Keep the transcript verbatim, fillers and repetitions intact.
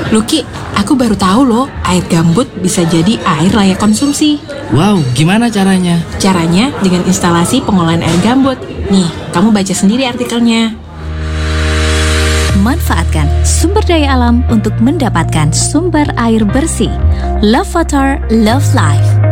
Luki, aku baru tahu loh, air gambut bisa jadi air layak konsumsi. Wow, gimana caranya? Caranya dengan instalasi pengolahan air gambut. Nih, kamu baca sendiri artikelnya. Manfaatkan sumber daya alam untuk mendapatkan sumber air bersih. Love Water, Love Life.